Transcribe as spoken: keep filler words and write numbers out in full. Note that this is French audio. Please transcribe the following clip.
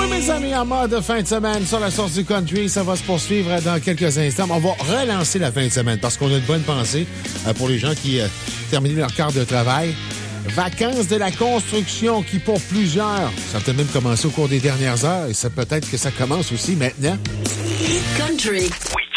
mes amis, en mode fin de semaine sur la source du country. Ça va se poursuivre dans quelques instants. On va relancer la fin de semaine parce qu'on a une bonne pensée pour les gens qui euh, terminent leur quart de travail. Vacances de la construction qui, pour plusieurs, ça a peut-être même commencé au cours des dernières heures et ça peut-être que ça commence aussi maintenant. Country. Oui.